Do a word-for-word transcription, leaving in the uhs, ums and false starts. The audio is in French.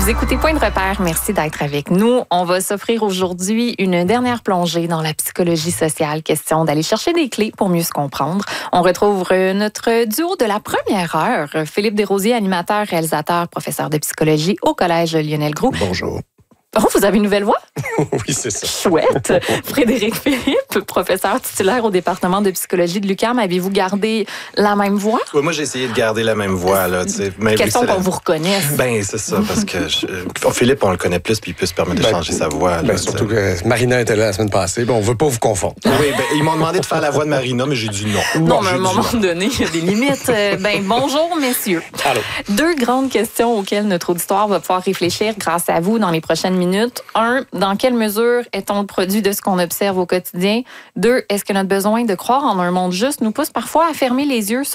Vous écoutez Point de repère. Merci d'être avec nous. On va s'offrir aujourd'hui une dernière plongée dans la psychologie sociale. Question d'aller chercher des clés pour mieux se comprendre. On retrouve notre duo de la première heure. Philippe Desrosiers, animateur, réalisateur, professeur de psychologie au Collège Lionel Groulx. Bonjour. Oh, vous avez une nouvelle voix? Oui, c'est ça. Chouette. Frédéric Philippe, professeur titulaire au département de psychologie de l'U Q A M. Avez-vous gardé la même voix? Ouais, moi, j'ai essayé de garder la même voix. Là, même Question qu'on la... vous reconnaisse. Ben, c'est ça, parce que je... Philippe, on le connaît plus, puis il peut se permettre de ben, changer sa voix. Ben, là, surtout que Marina était là la semaine passée. Bon, on ne veut pas vous confondre. Oui, ben, ils m'ont demandé de faire la voix de Marina, mais j'ai dit non. Non, non mais à un moment non. donné, il y a des limites. Ben, bonjour, messieurs. Allô. Deux grandes questions auxquelles notre auditoire va pouvoir réfléchir grâce à vous dans les prochaines minutes. Un, dans quelle mesure est-on le produit de ce qu'on observe au quotidien? Deux, est-ce que notre besoin de croire en un monde juste nous pousse parfois à fermer les yeux sur